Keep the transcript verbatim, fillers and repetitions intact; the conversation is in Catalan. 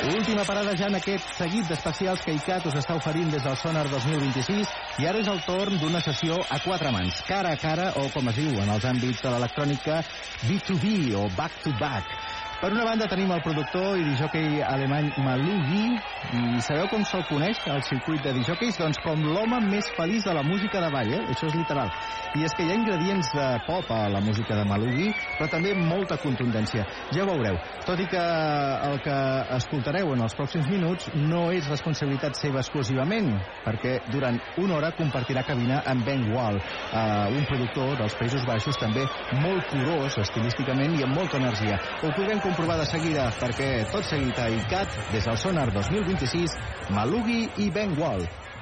Última parada ja en aquest seguit d'especials que ICAT us està oferint des del Sonar dos mil vint-i-sis, i ara és el torn d'una sessió a quatre mans, cara a cara, o com es diu en els àmbits de l'electrònica, B dos B o back to back. Per una banda tenim el productor i disjockey alemany Malugi, i sabeu com se'l coneix al circuit de disjockeys? Doncs com l'home més feliç de la música de ball, eh? Això és literal. I és que hi ha ingredients de pop a la música de Malugi, però també molta contundència. Ja ho veureu. Tot i que el que escoltareu en els pròxims minuts no és responsabilitat seva exclusivament, perquè durant una hora compartirà cabina amb Ben Wall, eh, un productor dels Països Baixos també molt curós estilísticament i amb molta energia. Ho podrem comprovar de seguida, perquè tot seguit a ICAT, des del Sonar dos mil vint-i-sis, Malugi i Ben Wall.